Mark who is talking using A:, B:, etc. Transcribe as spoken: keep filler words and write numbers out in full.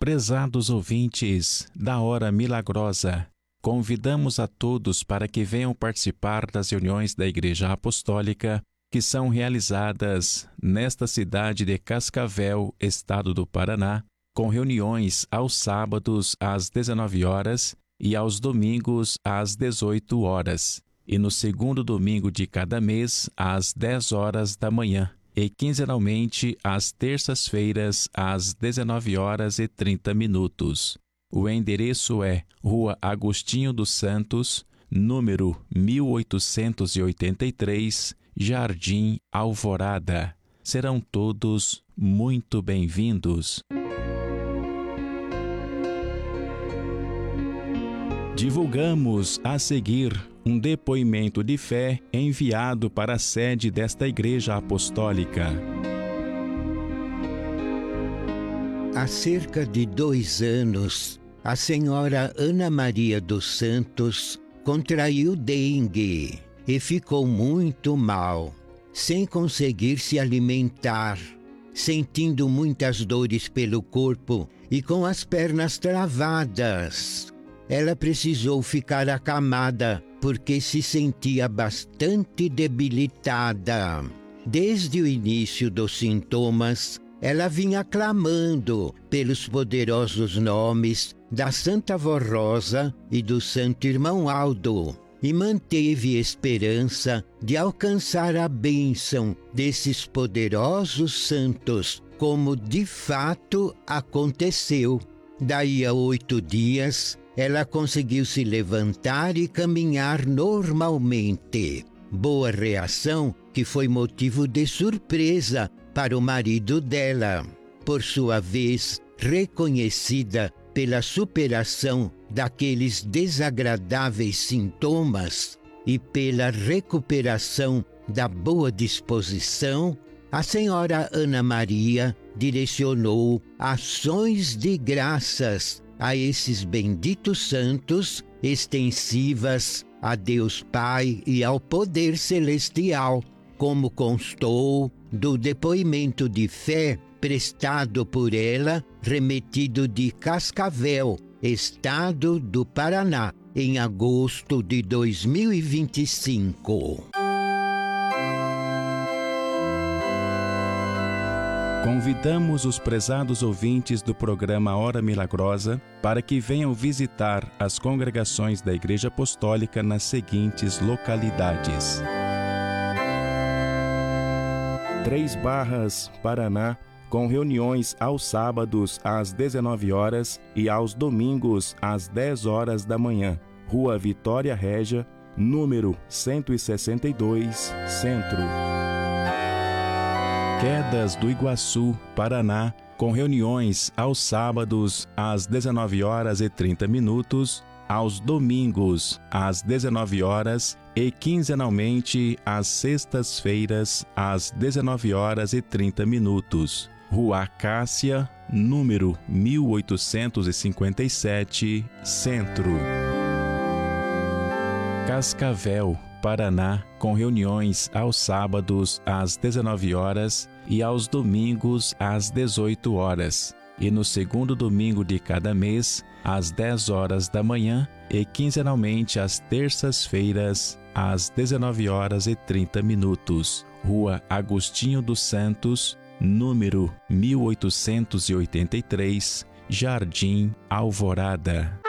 A: Prezados ouvintes da Hora Milagrosa, convidamos a todos para que venham participar das reuniões da Igreja Apostólica que são realizadas nesta cidade de Cascavel, estado do Paraná, com reuniões aos sábados às dezenove horas e aos domingos às dezoito horas, e no segundo domingo de cada mês às dez horas da manhã, e quinzenalmente às terças-feiras às dezenove horas e trinta minutos. O endereço é Rua Agostinho dos Santos, número mil oitocentos e oitenta e três, Jardim Alvorada. Serão todos muito bem-vindos. Divulgamos a seguir um depoimento de fé enviado para a sede desta Igreja Apostólica.
B: Há cerca de dois anos, a senhora Ana Maria dos Santos contraiu dengue e ficou muito mal, sem conseguir se alimentar, sentindo muitas dores pelo corpo e com as pernas travadas. Ela precisou ficar acamada porque se sentia bastante debilitada. Desde o início dos sintomas, ela vinha clamando pelos poderosos nomes da Santa Vó Rosa e do Santo Irmão Aldo e manteve esperança de alcançar a bênção desses poderosos santos, como de fato aconteceu. Daí a oito dias, ela conseguiu se levantar e caminhar normalmente. Boa reação que foi motivo de surpresa para o marido dela. Por sua vez, reconhecida pela superação daqueles desagradáveis sintomas e pela recuperação da boa disposição, a senhora Ana Maria direcionou ações de graças a esses benditos santos, extensivas a Deus Pai e ao poder celestial, como constou do depoimento de fé prestado por ela, remetido de Cascavel, estado do Paraná, em agosto de dois mil e vinte e cinco.
A: Convidamos os prezados ouvintes do programa Hora Milagrosa para que venham visitar as congregações da Igreja Apostólica nas seguintes localidades: Três Barras, Paraná, com reuniões aos sábados às dezenove horas e aos domingos às dez horas da manhã. Rua Vitória Régia, número cento e sessenta e dois, Centro. Quedas do Iguaçu, Paraná, com reuniões aos sábados às dezenove horas e trinta minutos, aos domingos às dezenove horas e quinzenalmente às sextas-feiras às dezenove horas e trinta minutos. Rua Acácia, número mil oitocentos e cinquenta e sete, Centro. Cascavel, Paraná, com reuniões aos sábados às dezenove horas e aos domingos às dezoito horas, e no segundo domingo de cada mês às dez horas da manhã e quinzenalmente às terças-feiras às dezenove horas e trinta minutos. Rua Agostinho dos Santos, número mil oitocentos e oitenta e três, Jardim Alvorada.